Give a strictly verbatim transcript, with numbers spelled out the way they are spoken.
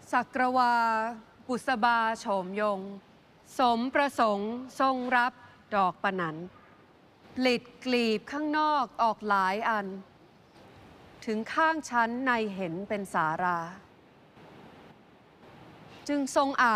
สักวาบุษบาโฉมยง สมประสงค์ทรงรับดอกปะนันผลิตกลีบข้างนอกออกหลายอัน ถึงข้างชั้นในเห็นเป็นสารา จึงทรงอ่าน